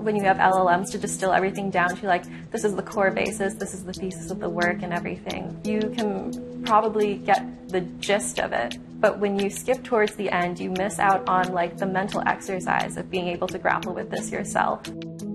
when you have LLMs to distill everything down to like, this is the core basis, this is the thesis of the work and everything, you can probably get the gist of it. But when you skip towards the end, you miss out on like the mental exercise of being able to grapple with this yourself.